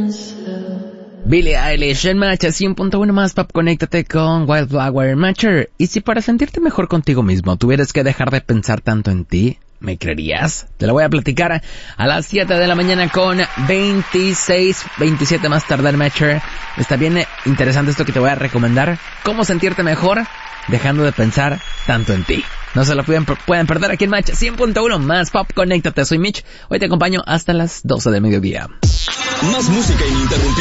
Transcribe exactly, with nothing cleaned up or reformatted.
Billie Eilish en Match, cien punto uno más pop, conéctate con Wildflower Matcher. Y si para sentirte mejor contigo mismo tuvieras que dejar de pensar tanto en ti, ¿me creerías? Te lo voy a platicar a las siete de la mañana con veintiséis, veintisiete más tarde en Matcher. Está bien interesante esto que te voy a recomendar. Cómo sentirte mejor dejando de pensar tanto en ti. No se lo pueden, pueden perder aquí en Match, cien punto uno más pop, conéctate. Soy Mitch, hoy te acompaño hasta las doce del mediodía. Más música ininterrumpida.